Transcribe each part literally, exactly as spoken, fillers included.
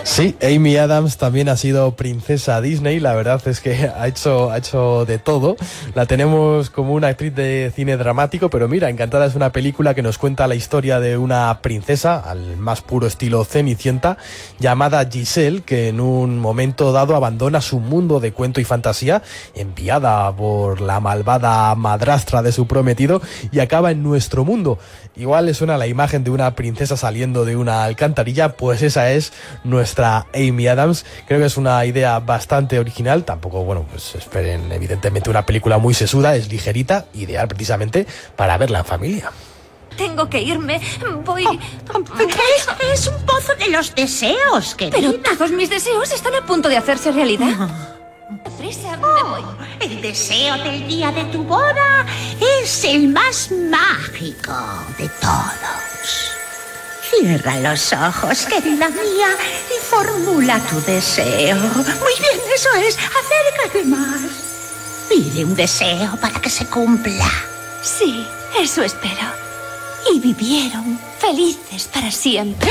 Sí, Amy Adams también ha sido princesa Disney, la verdad es que ha hecho, ha hecho de todo. La tenemos como una actriz de cine dramático, pero mira, Encantada es una película que nos cuenta la historia de una princesa, al más puro estilo Cenicienta, llamada Giselle, que en un momento dado abandona su mundo de cuento y fantasía, enviada por la malvada madrastra de su prometido, y acaba en nuestro mundo. Igual le suena la imagen de una princesa saliendo de una alcantarilla, pues esa es nuestra Amy Adams. Creo que es una idea bastante original. Tampoco, bueno, pues esperen evidentemente una película muy sesuda, es ligerita, ideal precisamente para verla en familia. Tengo que irme, voy... Oh, es, es un pozo de los deseos, querida. Pero todos mis deseos están a punto de hacerse realidad. No. Prisa, me voy. El deseo del día de tu boda es el más mágico de todos. Cierra los ojos, querida mía, y formula tu deseo. Muy bien, eso es. Acércate más. Pide un deseo para que se cumpla. Sí, eso espero. Y vivieron felices para siempre.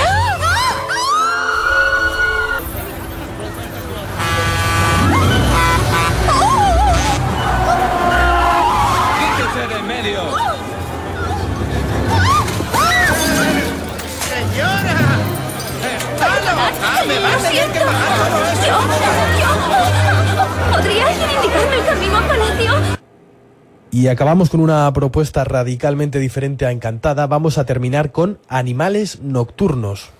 ¡Quítese de en medio! ¡Ah, me vas a tener que bajar todo esto! ¡Yo! ¡Yo! ¿Podría alguien indicarme el camino a Palacio? Y acabamos con una propuesta radicalmente diferente a Encantada. Vamos a terminar con Animales Nocturnos.